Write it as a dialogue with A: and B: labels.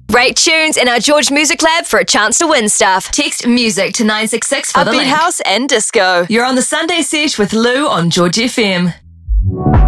A: Rate tunes in our George Music Lab for a chance to win stuff. Text music to 966 for the
B: Upbeat
A: link.
B: house and disco.
C: You're on the Sunday Sesh with Lou on George FM.